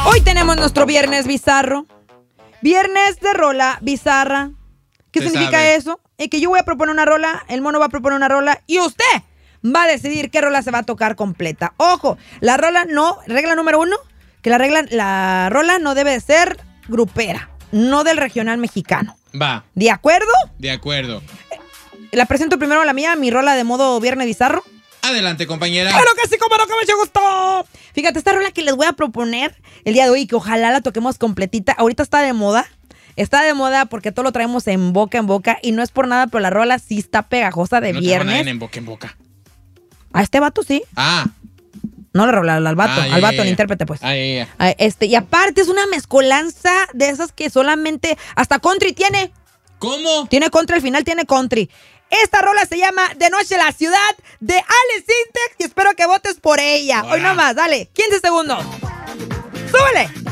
Hoy tenemos nuestro viernes bizarro. Viernes de rola bizarra. ¿Qué significa eso? Es que yo voy a proponer una rola, el mono va a proponer una rola y usted va a decidir qué rola se va a tocar completa. Ojo, la rola no, regla número 1, que la rola no debe de ser grupera, no del regional mexicano. Va. ¿De acuerdo? De acuerdo. La presento primero la mía, mi rola de modo viernes bizarro. Adelante, compañera. ¡Claro que sí, como no, que mucho gusto! Fíjate, esta rola que les voy a proponer el día de hoy, que ojalá la toquemos completita, ahorita está de moda. Está de moda porque todo lo traemos en boca y no es por nada, pero la rola sí está pegajosa de viernes. No en boca. A este vato sí. Ah. No la rola, al vato, el intérprete, pues. Y aparte es una mezcolanza de esas que solamente hasta country tiene. ¿Cómo? Tiene country, al final tiene country. Esta rola se llama De Noche en la Ciudad de Ale Sintek y espero que votes por ella. Hoy nomás, dale, 15 segundos. ¡Súbele!